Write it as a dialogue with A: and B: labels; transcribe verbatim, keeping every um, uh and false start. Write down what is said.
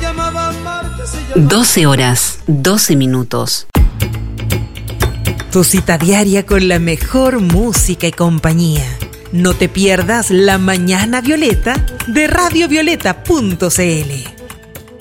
A: doce horas, doce minutos.
B: Tu cita diaria con la mejor música y compañía. No te pierdas La Mañana Violeta de radio violeta punto c l.